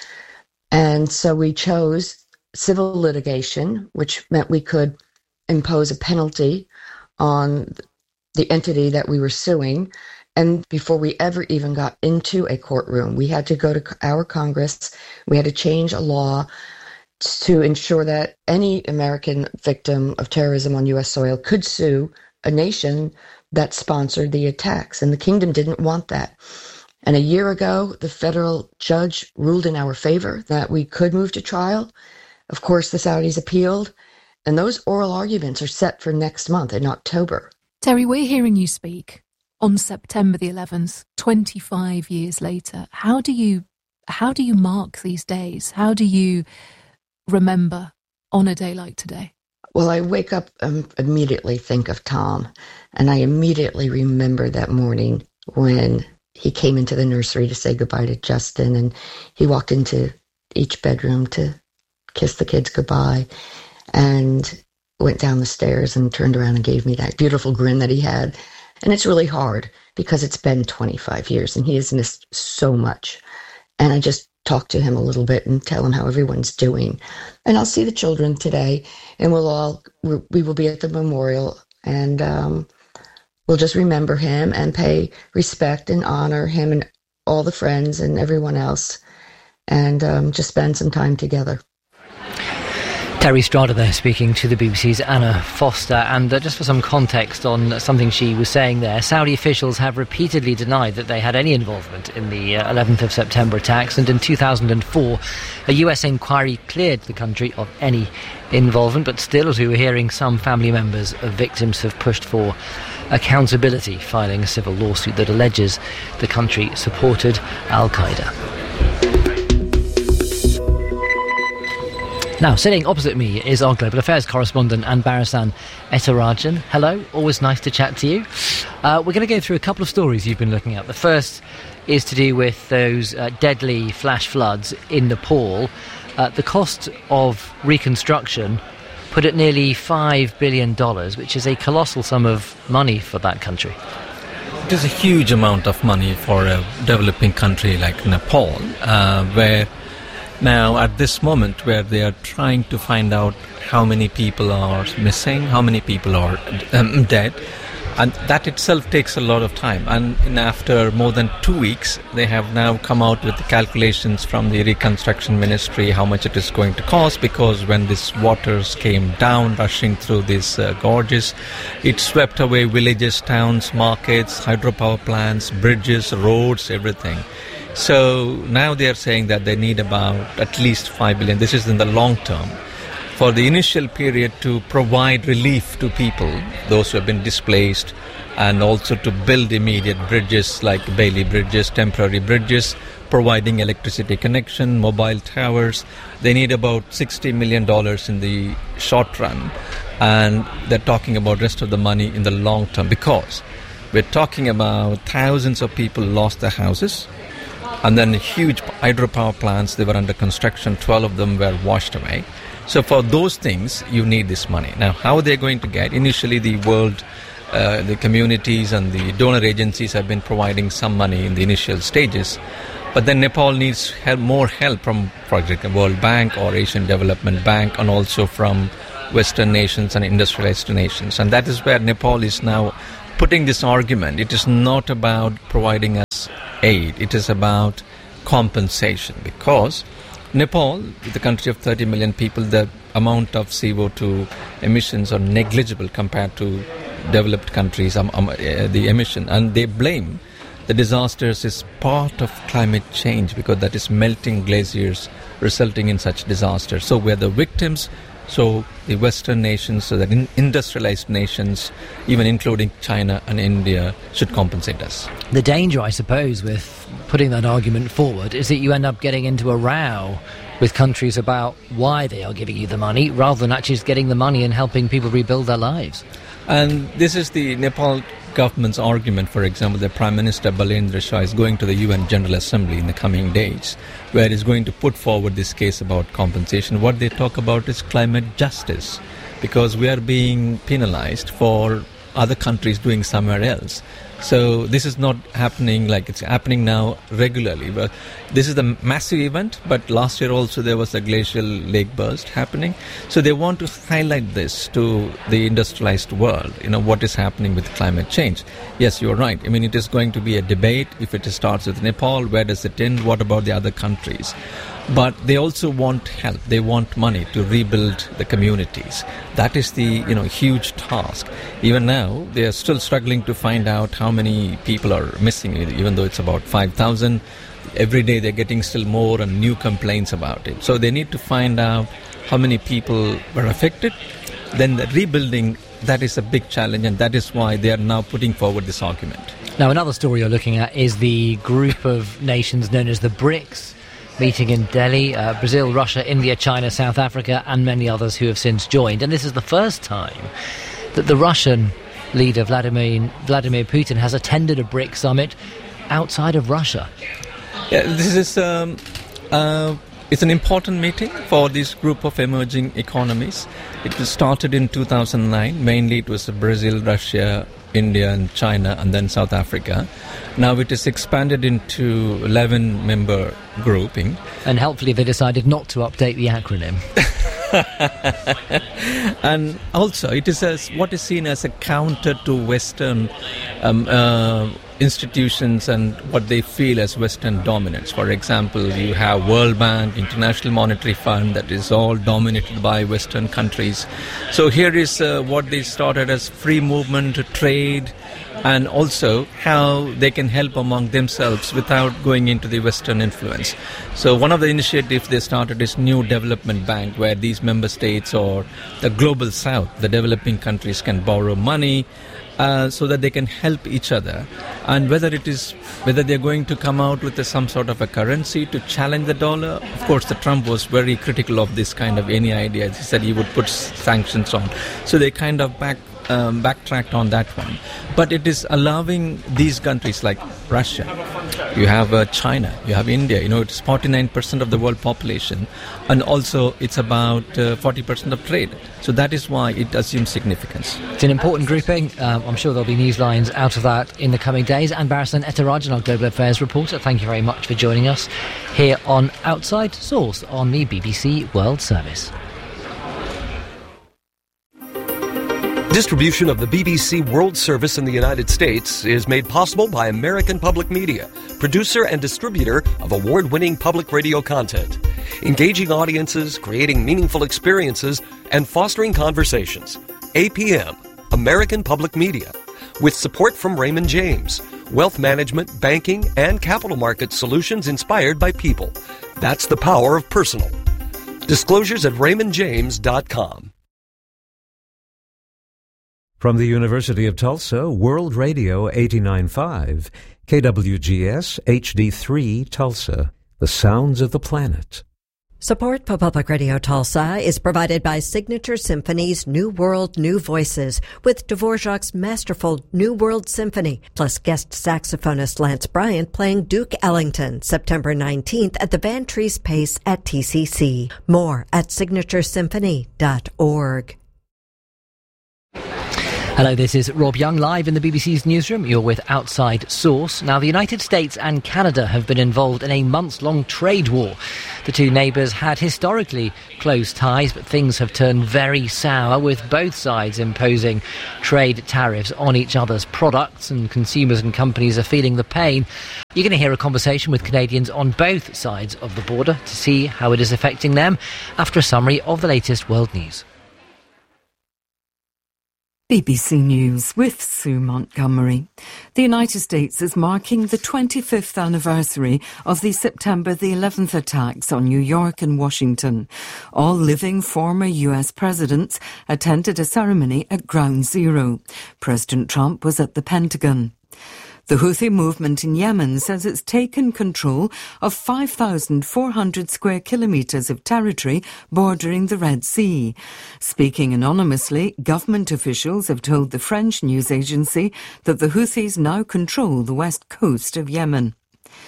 And so we chose civil litigation, which meant we could impose a penalty on the entity that we were suing. And before we ever even got into a courtroom, we had to go to our Congress. We had to change a law to ensure that any American victim of terrorism on U S soil could sue a nation that sponsored the attacks. And the kingdom didn't want that. And a year ago, the federal judge ruled in our favor that we could move to trial. Of course, the Saudis appealed, and those oral arguments are set for next month in October. Terry, we're hearing you speak on September the eleventh, twenty-five years later. How do you, how do you mark these days? How do you remember on a day like today? Well, I wake up and immediately think of Tom, and I immediately remember that morning when he came into the nursery to say goodbye to Justin, and he walked into each bedroom to kiss the kids goodbye and went down the stairs and turned around and gave me that beautiful grin that he had. And it's really hard because it's been twenty-five years and he has missed so much. And I just talk to him a little bit and tell him how everyone's doing. And I'll see the children today, and we'll all, we will be at the memorial, and um, we'll just remember him and pay respect and honor him and all the friends and everyone else, and um, just spend some time together. Terry Strada there speaking to the B B C's Anna Foster. And uh, just for some context on something she was saying there, Saudi officials have repeatedly denied that they had any involvement in the uh, eleventh of September attacks, and in two thousand four a U S inquiry cleared the country of any involvement. But still, as we were hearing, some family members of victims have pushed for accountability, filing a civil lawsuit that alleges the country supported Al-Qaeda. Now, sitting opposite me is our Global Affairs correspondent, Anbarasan Etarajan. Hello, always nice to chat to you. Uh, we're going to go through a couple of stories you've been looking at. The first is to do with those uh, deadly flash floods in Nepal. Uh, the cost of reconstruction put at nearly five billion dollars, which is a colossal sum of money for that country. It is a huge amount of money for a developing country like Nepal, uh, where now at this moment where they are trying to find out how many people are missing, how many people are um, dead, and that itself takes a lot of time. And in after more than two weeks, they have now come out with the calculations from the reconstruction ministry how much it is going to cost, because when these waters came down rushing through these uh, gorges, it swept away villages, towns, markets, hydropower plants, bridges, roads, everything. So now they are saying that they need about at least five billion. This is in the long term. For the initial period to provide relief to people, those who have been displaced, and also to build immediate bridges like Bailey bridges, temporary bridges, providing electricity connection, mobile towers. They need about sixty million dollars in the short run. And they're talking about rest of the money in the long term, because we're talking about thousands of people lost their houses. And then huge hydropower plants, they were under construction, twelve of them were washed away. So for those things, you need this money. Now, how they're going to get? Initially, the world, uh, the communities and the donor agencies have been providing some money in the initial stages. But then Nepal needs help, more help from, for example, World Bank or Asian Development Bank, and also from Western nations and industrialized nations. And that is where Nepal is now putting this argument. It is not about providing us aid. It is about compensation, because Nepal, the country of thirty million people, the amount of C O two emissions are negligible compared to developed countries, um, um, uh, the emission. And they blame the disasters is part of climate change, because that is melting glaciers resulting in such disasters. So we're the victims. So the Western nations, so the in industrialized nations, even including China and India, should compensate us. The danger, I suppose, with putting that argument forward is that you end up getting into a row with countries about why they are giving you the money, rather than actually just getting the money and helping people rebuild their lives. And this is the Nepal government's argument. For example, the Prime Minister Balendra Shah is going to the U N General Assembly in the coming days, where he's going to put forward this case about compensation. What they talk about is climate justice, because we are being penalized for other countries doing somewhere else. So this is not happening like it's happening now regularly. But this is a massive event, but last year also there was a glacial lake burst happening. So they want to highlight this to the industrialized world, you know, what is happening with climate change. Yes, you're right. I mean, it is going to be a debate. If it starts with Nepal, where does it end? What about the other countries? But they also want help. They want money to rebuild the communities. That is the, you know, huge task. Even now, they are still struggling to find out how many people are missing, even though it's about five thousand. Every day they're getting still more and new complaints about it. So they need to find out how many people were affected. Then the rebuilding, that is a big challenge, and that is why they are now putting forward this argument. Now, another story you're looking at is the group of nations known as the BRICS, meeting in Delhi, uh, Brazil, Russia, India, China, South Africa, and many others who have since joined. And this is the first time that the Russian leader, Vladimir, Vladimir Putin, has attended a BRICS summit outside of Russia. Yeah, this is um, uh, it's an important meeting for this group of emerging economies. It was started in two thousand nine. Mainly it was Brazil, Russia, India and China, and then South Africa. Now it is expanded into eleven member grouping. And helpfully they decided not to update the acronym. And also it is as what is seen as a counter to Western um, uh, institutions and what they feel as Western dominance. For example, you have World Bank, International Monetary Fund, that is all dominated by Western countries. So here is uh, what they started as free movement, trade, and also how they can help among themselves without going into the Western influence. So one of the initiatives they started is New Development Bank, where these member states or the global south, the developing countries, can borrow money uh, so that they can help each other. And whether it is whether they're going to come out with a, some sort of a currency to challenge the dollar. Of course, the Trump was very critical of this kind of any idea. He said he would put sanctions on. So they kind of back Um, backtracked on that one. But it is allowing these countries like Russia, you have uh, China, you have India, you know, it's forty-nine percent of the world population, and also it's about uh, forty percent of trade. So that is why it assumes significance. It's an important grouping. Um, I'm sure there'll be news lines out of that in the coming days. And Barasan Ethirajan, our Global Affairs reporter, thank you very much for joining us here on Outside Source on the B B C World Service. Distribution of the B B C World Service in the United States is made possible by American Public Media, producer and distributor of award-winning public radio content. Engaging audiences, creating meaningful experiences, and fostering conversations. A P M, American Public Media, with support from Raymond James, wealth management, banking, and capital market solutions inspired by people. That's the power of personal. Disclosures at raymond james dot com. From the University of Tulsa, World Radio eighty-nine point five, K W G S H D three Tulsa, the sounds of the planet. Support for Public Radio Tulsa is provided by Signature Symphony's New World, New Voices with Dvorak's masterful New World Symphony, plus guest saxophonist Lance Bryant playing Duke Ellington September nineteenth at the Van Treese Pace at T C C. More at signature symphony dot org. Hello, this is Rob Young, live in the B B C's newsroom. You're with Outside Source. Now, the United States and Canada have been involved in a months-long trade war. The two neighbours had historically close ties, but things have turned very sour, with both sides imposing trade tariffs on each other's products, and consumers and companies are feeling the pain. You're going to hear a conversation with Canadians on both sides of the border to see how it is affecting them after a summary of the latest world news. B B C News with Sue Montgomery. The United States is marking the twenty-fifth anniversary of the September the eleventh attacks on New York and Washington. All living former U S presidents attended a ceremony at Ground Zero. President Trump was at the Pentagon. The Houthi movement in Yemen says it's taken control of five thousand four hundred square kilometres of territory bordering the Red Sea. Speaking anonymously, government officials have told the French news agency that the Houthis now control the west coast of Yemen.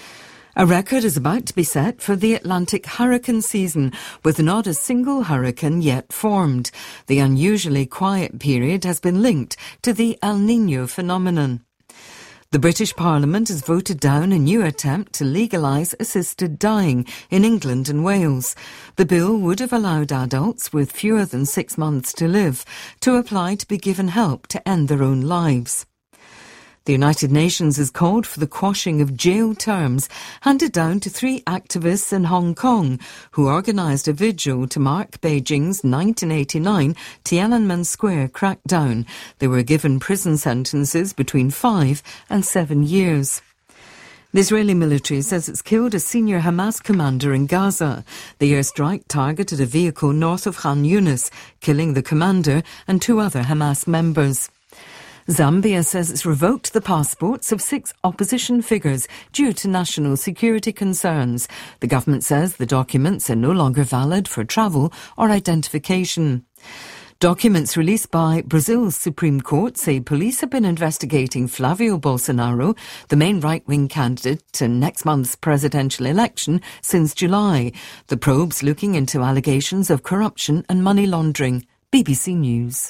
A record is about to be set for the Atlantic hurricane season, with not a single hurricane yet formed. The unusually quiet period has been linked to the El Niño phenomenon. The British Parliament has voted down a new attempt to legalise assisted dying in England and Wales. The bill would have allowed adults with fewer than six months to live to apply to be given help to end their own lives. The United Nations has called for the quashing of jail terms handed down to three activists in Hong Kong who organised a vigil to mark Beijing's nineteen eighty-nine Tiananmen Square crackdown. They were given prison sentences between five and seven years. The Israeli military says it's killed a senior Hamas commander in Gaza. The airstrike targeted a vehicle north of Khan Yunis, killing the commander and two other Hamas members. Zambia says it's revoked the passports of six opposition figures due to national security concerns. The government says the documents are no longer valid for travel or identification. Documents released by Brazil's Supreme Court say police have been investigating Flavio Bolsonaro, the main right-wing candidate in next month's presidential election, since July. The probe's looking into allegations of corruption and money laundering. B B C News.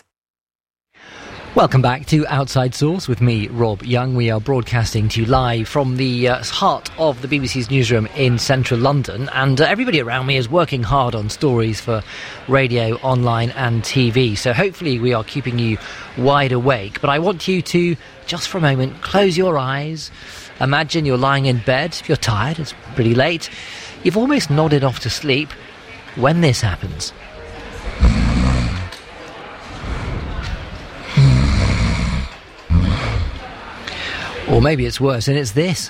Welcome back to Outside Source with me, Rob Young. We are broadcasting to you live from the uh, heart of the B B C's newsroom in central London, and uh, everybody around me is working hard on stories for radio, online and T V, so hopefully we are keeping you wide awake. But I want you to, just for a moment, close your eyes. Imagine you're lying in bed. If you're tired, it's pretty late, you've almost nodded off to sleep when this happens. Or maybe it's worse and it's this.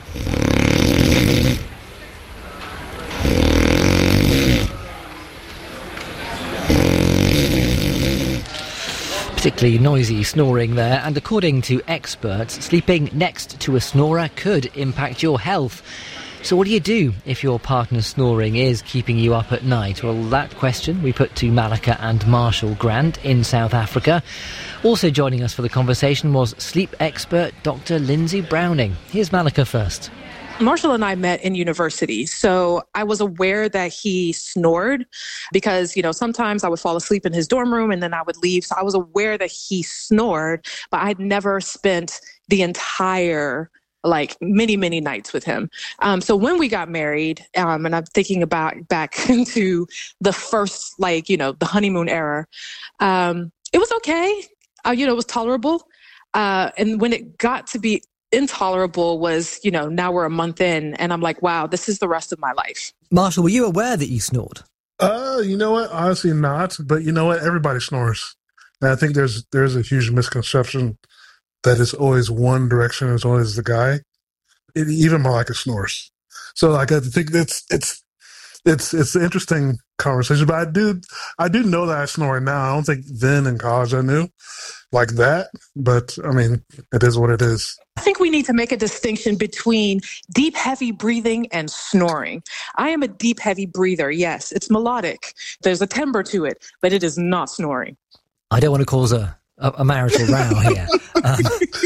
Particularly noisy snoring there, and according to experts, sleeping next to a snorer could impact your health. So what do you do if your partner's snoring is keeping you up at night? Well, that question we put to Malika and Marshall Grant in South Africa. Also joining us for the conversation was sleep expert Doctor Lindsay Browning. Here's Malika first. Marshall and I met in university, so I was aware that he snored because, you know, sometimes I would fall asleep in his dorm room and then I would leave. So I was aware that he snored, but I'd never spent the entire like many, many nights with him. Um, so when we got married, um, and I'm thinking about back into the first, like, you know, the honeymoon era, um, it was okay. Uh, you know, it was tolerable. Uh, and when it got to be intolerable was, you know, now we're a month in and I'm like, wow, this is the rest of my life. Marshall, were you aware that you snored? Uh, you know what? Honestly not. But you know what? Everybody snores. And I think there's there's a huge misconception that it's always one direction, it's always the guy. It, even Malika snores. So like I think it's it's it's it's an interesting conversation. But I do I do know that I snore now. I don't think then in college I knew like that. But I mean, it is what it is. I think we need to make a distinction between deep, heavy breathing and snoring. I am a deep, heavy breather. Yes, it's melodic. There's a timbre to it, but it is not snoring. I don't want to cause a, a, a marital row here. Um,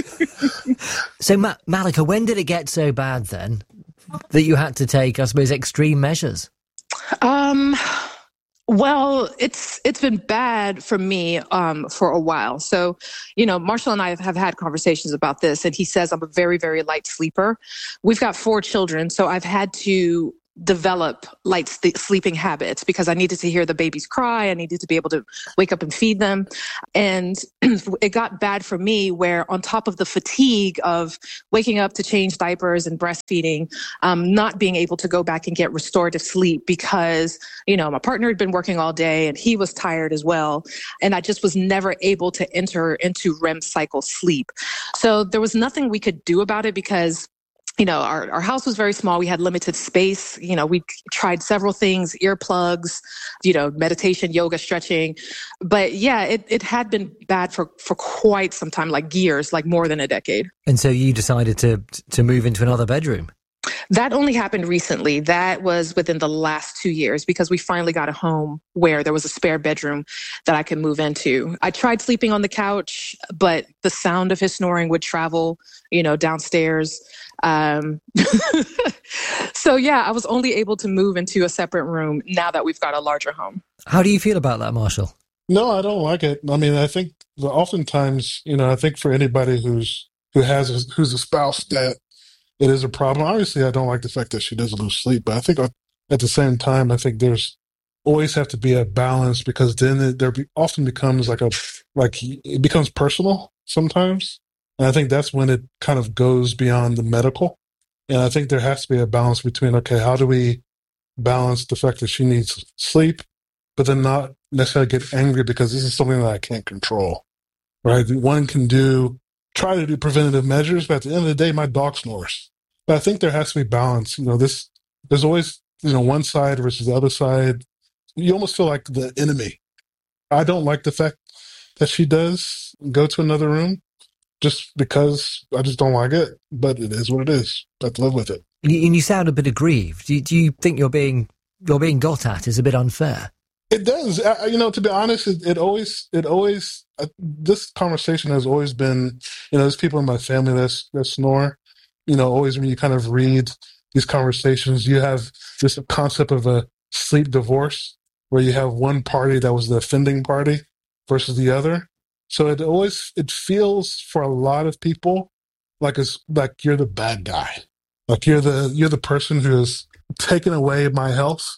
so, Ma- Malika, when did it get so bad then that you had to take, I suppose, extreme measures? Um... Well, it's it's been bad for me um, for a while. So, you know, Marshall and I have, have had conversations about this, and he says I'm a very, very light sleeper. We've got four children, so I've had to develop light st- sleeping habits because I needed to hear the babies cry. I needed to be able to wake up and feed them. And it got bad for me where on top of the fatigue of waking up to change diapers and breastfeeding, um, not being able to go back and get restorative sleep because, you know, my partner had been working all day and he was tired as well. And I just was never able to enter into R E M cycle sleep. So there was nothing we could do about it because you know, our, our house was very small. We had limited space. You know, we tried several things, earplugs, you know, meditation, yoga, stretching. But yeah, it, it had been bad for, for quite some time, like years, like more than a decade. And so you decided to to move into another bedroom? That only happened recently. That was within the last two years because we finally got a home where there was a spare bedroom that I could move into. I tried sleeping on the couch, but the sound of his snoring would travel, you know, downstairs. Um, so yeah, I was only able to move into a separate room now that we've got a larger home. How do you feel about that, Marshall? No, I don't like it. I mean, I think oftentimes, you know, I think for anybody who's who has a, who's a spouse that it is a problem. Obviously, I don't like the fact that she doesn't lose sleep, but I think at the same time, I think there's always have to be a balance because then it, there be, often becomes like a like it becomes personal sometimes. And I think that's when it kind of goes beyond the medical. And I think there has to be a balance between, okay, how do we balance the fact that she needs sleep, but then not necessarily get angry because this is something that I can't control, right? One can do, try to do preventative measures, but at the end of the day, my dog snores. But I think there has to be balance. You know, this, there's always, you know, one side versus the other side. You almost feel like the enemy. I don't like the fact that she does go to another room. Just because I just don't like it, but it is what it is. I have to live with it. And you, and you sound a bit aggrieved. Do you, do you think you're being you're being got at is a bit unfair? It does. I, you know, to be honest, it, it always, it always. Uh, this conversation has always been. You know, there's people in my family that that snore. You know, always when you kind of read these conversations, you have this concept of a sleep divorce, where you have one party that was the offending party versus the other. So it always, it feels for a lot of people like it's like you're the bad guy. Like you're the, you're the person who has taken away my health.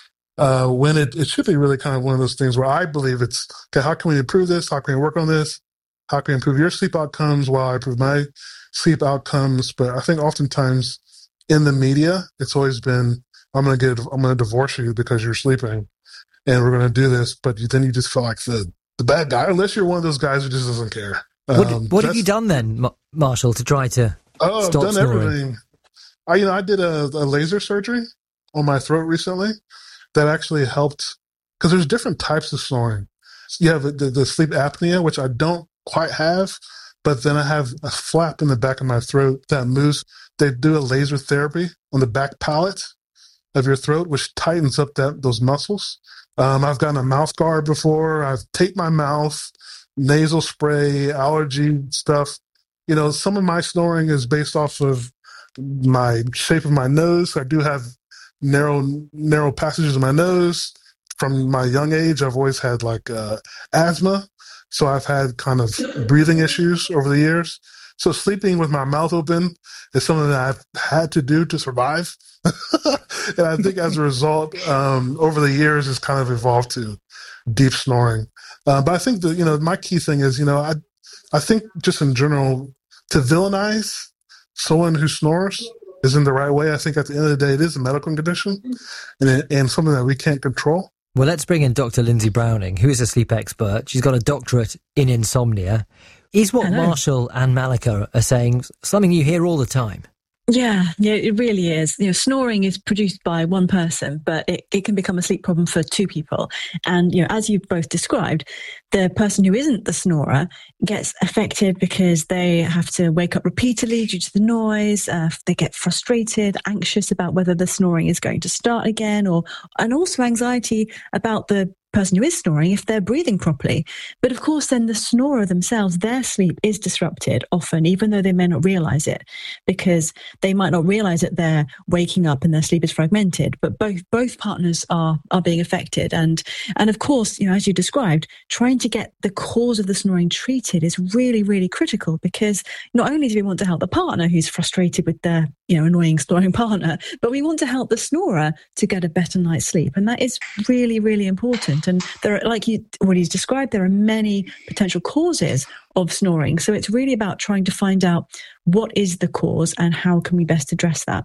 Uh, when it, it should be really kind of one of those things where I believe it's, okay, how can we improve this? How can we work on this? How can we improve your sleep outcomes while I improve my sleep outcomes? But I think oftentimes in the media, it's always been, I'm going to get, I'm going to divorce you because you're sleeping and we're going to do this. But then you just feel like the, the bad guy, unless you're one of those guys who just doesn't care. What, Um, what have you done then, Ma- Marshall, to try to Oh, I've stop done snoring? everything. I, you know, I did a, a laser surgery on my throat recently that actually helped because there's different types of snoring. You have the, the, the sleep apnea, which I don't quite have, but then I have a flap in the back of my throat that moves. They do a laser therapy on the back palate of your throat, which tightens up that those muscles. Um, I've gotten a mouth guard before. I've taped my mouth, nasal spray, allergy stuff. You know, some of my snoring is based off of my shape of my nose. I do have narrow, narrow passages in my nose. From my young age, I've always had like uh, asthma. So I've had kind of breathing issues over the years. So sleeping with my mouth open is something that I've had to do to survive. And I think as a result, um, over the years, it's kind of evolved to deep snoring. Uh, but I think that, you know, my key thing is, you know, I, I think just in general, to villainize someone who snores isn't the right way. I think at the end of the day, it is a medical condition and, it, and something that we can't control. Well, let's bring in Doctor Lindsay Browning, who is a sleep expert. She's got a doctorate in insomnia. Is what Hello. Marshall and Malika are saying something you hear all the time? Yeah, yeah, it really is. You know, snoring is produced by one person, but it, it can become a sleep problem for two people. And, you know, as you've both described, the person who isn't the snorer gets affected because they have to wake up repeatedly due to the noise. Uh, they get frustrated, anxious about whether the snoring is going to start again, or and also anxiety about the person who is snoring if they're breathing properly. But of course, then the snorer themselves, their sleep is disrupted often, even though they may not realize it, because they might not realize that they're waking up and their sleep is fragmented. But both both partners are are being affected. And and of course, you know, as you described, trying to get the cause of the snoring treated is really, really critical, because not only do we want to help the partner who's frustrated with their, you know, annoying snoring partner, but we want to help the snorer to get a better night's sleep. And that is really, really important. And there are, like you already described, there are many potential causes of snoring. So it's really about trying to find out what is the cause and how can we best address that.